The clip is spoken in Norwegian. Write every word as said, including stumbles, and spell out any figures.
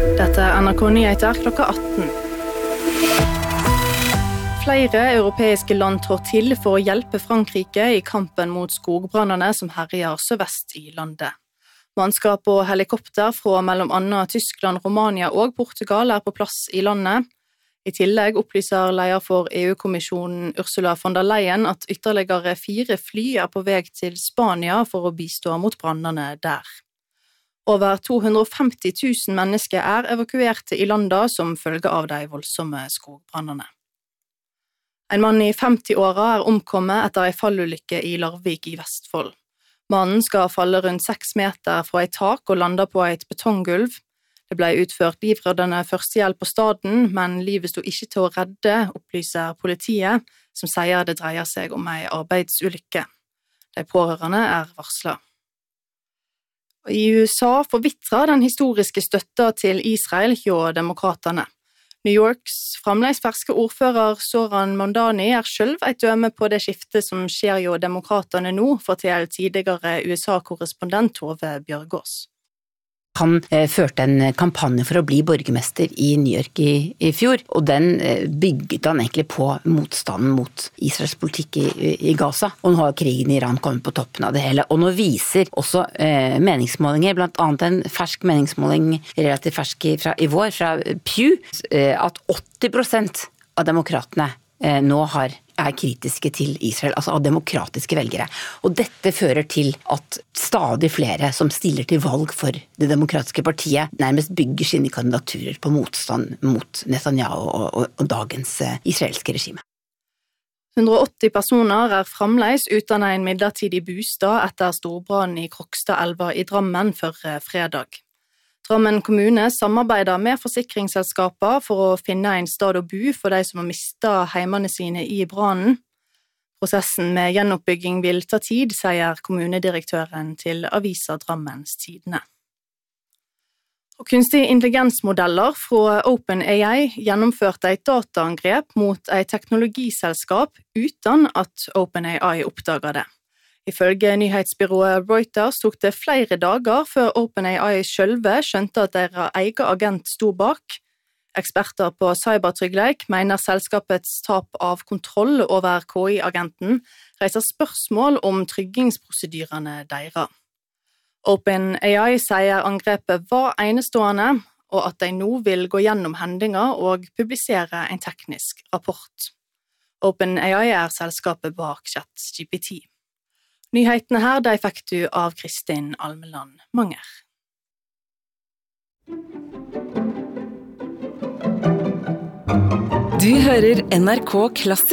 Dette er N R K Nyheter klokka atten. Flere europeiske land trår til for å hjelpe Frankrike i kampen mot skogbrannene som herjer sørvest i landet. Mannskap og helikopter fra mellom annet Tyskland, Romania og Portugal er på plass i landet. I tillegg opplyser leder for E U-kommisjonen Ursula von der Leyen at ytterligere fire fly er på vei til Spania for å bistå mot brannene der. Over to hundre og femti tusen mennesker er evakuerte i landet som følge av de voldsomme skogbrannene. En mann i femti-åra er omkommet etter en fallulykke i Larvik i Vestfold. Mannen skal falle rundt seks meter fra et tak og lande på et betonggulv. Det ble utført livreddende førstehjelp på staden, men livet sto ikke til å redde, opplyser politiet, som sier det dreier seg om en arbeidsulykke. De pårørende er varslet. I U S A forvitrer den historiske støtta til Israel hjå demokratene. New Yorks fremleis ferske ordfører Zoran Mondani er selv et døme på det skiftet som skjer hjå demokratene nå, forteller tidligere U S A-korrespondent Tove Bjørgaas. Han eh, førte en kampanje for å bli borgermester i New York i, i fjor, og den eh, bygget han egentlig på motstanden mot Israels politikk i, i Gaza. Og nå har krigen i Iran kommet på toppen av det hele. Og nå viser også eh, meningsmålinger, blant annet en fersk meningsmåling, relativt fersk fra i vår, fra Pew, eh, at åtti prosent av demokratene eh, nå har er kritiske til Israel, altså av demokratiske velgere. Og dette fører til at stadig flere som stiller til valg for det demokratiske partiet nærmest bygger sine kandidaturer på motstand mot Netanyahu og, og, og dagens israelske regime. hundre og åtti personer er fremleis uten en midlertidig bostad etter storbrannen i Krokstadelva i Drammen for fredag. Drammen kommune samarbeider med forsikringsselskaper for å finne en stad å bo for de som har mistet heimene sine i brannen. Prosessen med gjenoppbygging vil ta tid, sier kommunedirektøren til avisa Drammens Tidende. Og kunstig intelligensmodeller fra OpenAI gjennomførte et dataangrep mot et teknologiselskap uten at OpenAI oppdaget det. Ifølge nyhetsbyrået Reuters tok det flere dager før OpenAI sjølve skjønte at deres egen agent sto bak. Eksperter på cybertryggleik mener selskapets tap av kontroll over K I-agenten reiser spørsmål om tryggingsprosedyrene deres. OpenAI sier angrepet var enestående, og at de nå vil gå gjennom hendinga og publisere en teknisk rapport. OpenAI er selskapet bak ChatGPT. Nyhetene her, de fikk du av Kristin Almeland Manger. Du hører N R K Klassisk.